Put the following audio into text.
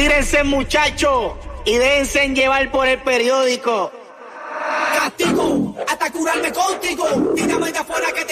Tírense, muchachos, y déjense llevar por el periódico. Castigo, hasta curarme contigo. Tírame de afuera que te